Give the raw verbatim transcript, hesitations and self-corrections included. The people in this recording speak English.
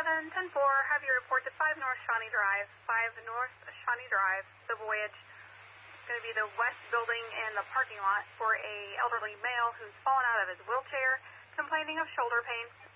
ten ten four, have you report to five North Shawnee Drive, five North Shawnee Drive, the voyage. It's going to be the west building in the parking lot for a elderly male who's fallen out of his wheelchair, complaining of shoulder pain.